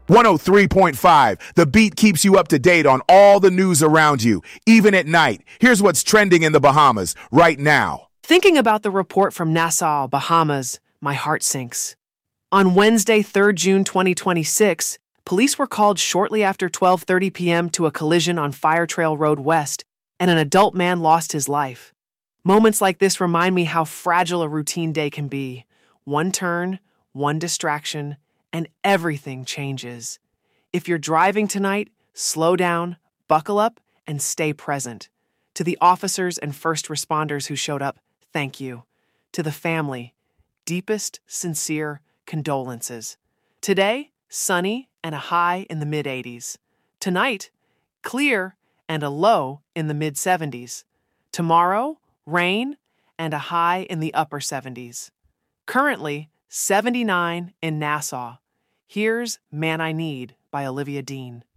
103.5. The Beat keeps you up to date on all the news around you, even at night. Here's what's trending in the Bahamas right now. Thinking about the report from Nassau, Bahamas, my heart sinks. On Wednesday, 3rd June 2026, police were called shortly after 12:30 p.m. to a collision on Fire Trail Road West, and an adult man lost his life. Moments like this remind me how fragile a routine day can be. One turn, one distraction, and everything changes. If you're driving tonight, slow down, buckle up, and stay present. To the officers and first responders who showed up, thank you. To the family, deepest, sincere condolences. Today, sunny and a high in the mid-80s. Tonight, clear and a low in the mid-70s. Tomorrow, rain and a high in the upper 70s. Currently, 79 in Nassau. Here's Man I Need by Olivia Dean.